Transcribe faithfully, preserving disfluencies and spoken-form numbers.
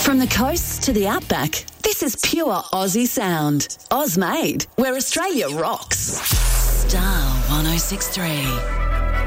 From the coast to the outback, this is pure Aussie sound. Oz made, where Australia rocks. Star one oh six three.